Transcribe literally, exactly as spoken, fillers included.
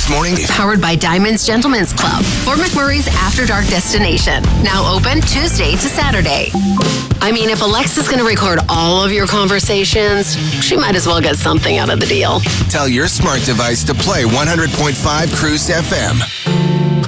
morning. Powered by Diamond's Gentlemen's Club, Fort McMurray's After Dark destination. Now open Tuesday to Saturday. I mean, if Alexa's going to record all of your conversations, she might as well get something out of the deal. Tell your smart device to play one hundred point five Cruise F M.